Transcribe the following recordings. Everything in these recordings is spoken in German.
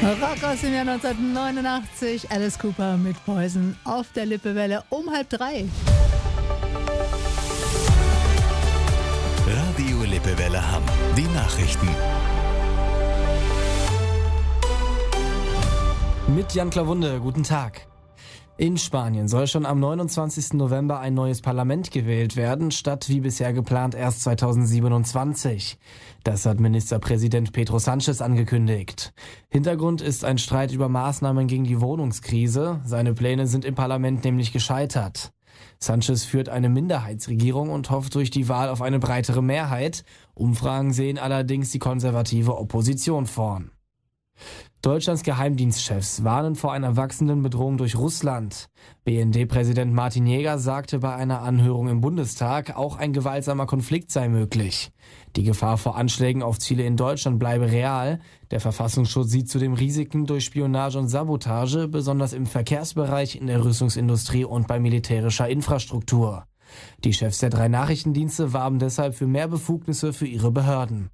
Rock aus dem Jahr 1989, Alice Cooper mit Poison auf der Lippewelle um 2:30. Radio Lippewelle Hamm. Die Nachrichten. Mit Jan Klawunde, guten Tag. In Spanien soll schon am 29. November ein neues Parlament gewählt werden, statt wie bisher geplant erst 2027. Das hat Ministerpräsident Pedro Sánchez angekündigt. Hintergrund ist ein Streit über Maßnahmen gegen die Wohnungskrise. Seine Pläne sind im Parlament nämlich gescheitert. Sánchez führt eine Minderheitsregierung und hofft durch die Wahl auf eine breitere Mehrheit. Umfragen sehen allerdings die konservative Opposition vorn. Deutschlands Geheimdienstchefs warnen vor einer wachsenden Bedrohung durch Russland. BND-Präsident Martin Jäger sagte bei einer Anhörung im Bundestag, auch ein gewaltsamer Konflikt sei möglich. Die Gefahr vor Anschlägen auf Ziele in Deutschland bleibe real. Der Verfassungsschutz sieht zudem Risiken durch Spionage und Sabotage, besonders im Verkehrsbereich, in der Rüstungsindustrie und bei militärischer Infrastruktur. Die Chefs der 3 Nachrichtendienste warben deshalb für mehr Befugnisse für ihre Behörden.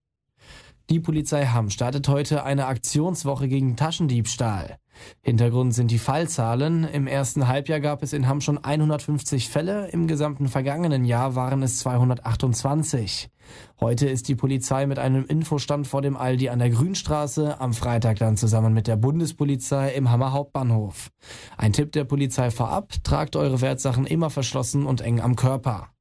Die Polizei Hamm startet heute eine Aktionswoche gegen Taschendiebstahl. Hintergrund sind die Fallzahlen. Im ersten Halbjahr gab es in Hamm schon 150 Fälle, im gesamten vergangenen Jahr waren es 228. Heute ist die Polizei mit einem Infostand vor dem Aldi an der Grünstraße, am Freitag dann zusammen mit der Bundespolizei im Hammer Hauptbahnhof. Ein Tipp der Polizei vorab: tragt eure Wertsachen immer verschlossen und eng am Körper.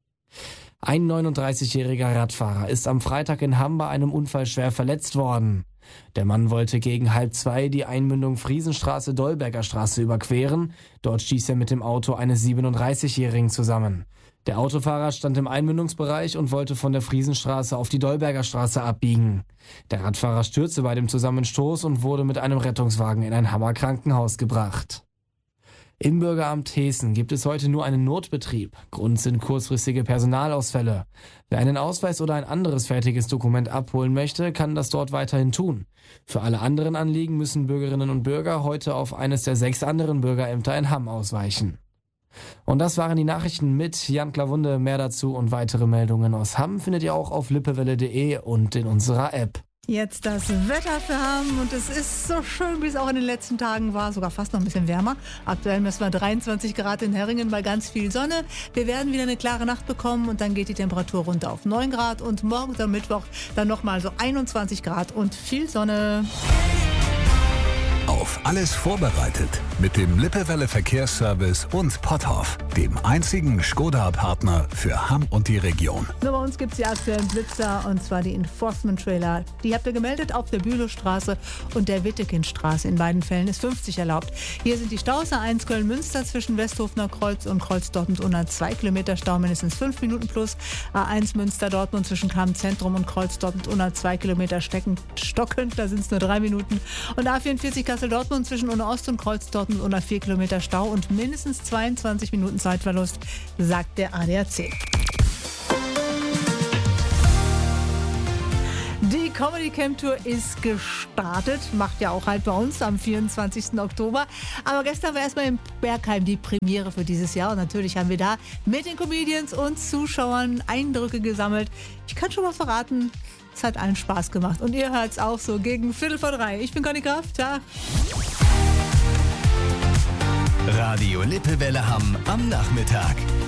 Ein 39-jähriger Radfahrer ist am Freitag in Hamm bei einem Unfall schwer verletzt worden. Der Mann wollte gegen 1:30 die Einmündung Friesenstraße-Dolberger Straße überqueren. Dort stieß er mit dem Auto eines 37-Jährigen zusammen. Der Autofahrer stand im Einmündungsbereich und wollte von der Friesenstraße auf die Dolberger Straße abbiegen. Der Radfahrer stürzte bei dem Zusammenstoß und wurde mit einem Rettungswagen in ein Hammer Krankenhaus gebracht. Im Bürgeramt Heßen gibt es heute nur einen Notbetrieb. Grund sind kurzfristige Personalausfälle. Wer einen Ausweis oder ein anderes fertiges Dokument abholen möchte, kann das dort weiterhin tun. Für alle anderen Anliegen müssen Bürgerinnen und Bürger heute auf eines der 6 anderen Bürgerämter in Hamm ausweichen. Und das waren die Nachrichten mit Jan Klawunde. Mehr dazu und weitere Meldungen aus Hamm findet ihr auch auf lippewelle.de und in unserer App. Jetzt das Wetter für Hamm und es ist so schön, wie es auch in den letzten Tagen war, sogar fast noch ein bisschen wärmer. Aktuell messen wir 23 Grad in Herringen bei ganz viel Sonne. Wir werden wieder eine klare Nacht bekommen und dann geht die Temperatur runter auf 9 Grad und morgen am Mittwoch dann nochmal so 21 Grad und viel Sonne. Auf alles vorbereitet mit dem Lippewelle Verkehrsservice und Potthoff, dem einzigen Skoda-Partner für Hamm und die Region. Nur bei uns gibt es die aktuellen Blitzer und zwar die Enforcement-Trailer. Die habt ihr gemeldet auf der Bülowstraße und der Wittekindstraße. In beiden Fällen ist 50 erlaubt. Hier sind die Staus A1 Köln-Münster zwischen Westhofener Kreuz und Kreuz-Dortmund-Unna 2 Kilometer Stau, mindestens 5 Minuten plus. A1 Münster-Dortmund zwischen Kamm-Zentrum und Kreuz-Dortmund-Unna 2 Kilometer stockend, da sind es nur 3 Minuten. Und A44 Kassel-Dortmund zwischen Unna Ost und Kreuz-Dortmund-Unna 4 Kilometer Stau und mindestens 22 Minuten Zeitverlust, sagt der ADAC. Die Comedy Camp Tour ist gestartet, macht ja auch halt bei uns am 24. Oktober. Aber gestern war erstmal in Bergheim die Premiere für dieses Jahr und natürlich haben wir da mit den Comedians und Zuschauern Eindrücke gesammelt. Ich kann schon mal verraten, es hat allen Spaß gemacht und ihr hört es auch so gegen 2:45. Ich bin Conny Kraft, ja. Radio Lippewelle Hamm am Nachmittag.